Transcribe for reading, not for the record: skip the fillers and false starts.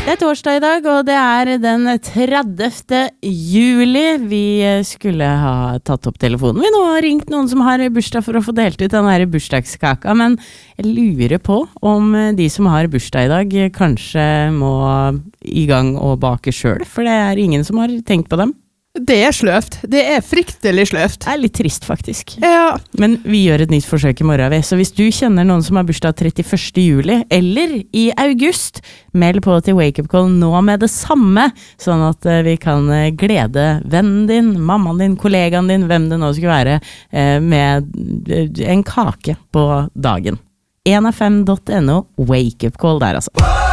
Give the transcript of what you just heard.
Det torsdag I dag, og det den 30. juli. Vi skulle ha tatt opp telefonen. Vi nå har ringt noen som har bursdag for å få delt ut denne bursdagskaka, men jeg lurer på om de som har bursdag I dag kanskje må I gang og bake selv, for det ingen som har tenkt på dem. Det sløvt. Det fryktelig sløvt. Det litt trist faktisk. Ja. Men vi gjør et nytt forsøk I morgen, så hvis du kjenner noen som har bursdag 31. juli, eller I august, meld på til Wake Up Call nå med det samme, sånn at vi kan glede vennen din, mammaen din, kollegaen din, hvem det nå skulle være, med en kake på dagen. 1af5.no, Wake Up Call der altså.